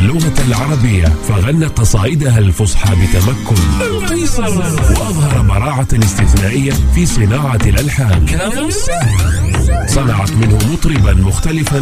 اللغة العربية، فغنى قصائدها الفصحى بتمكن. وأظهر براعة استثنائية في صناعة الألحان، صنعت منه مطربا مختلفا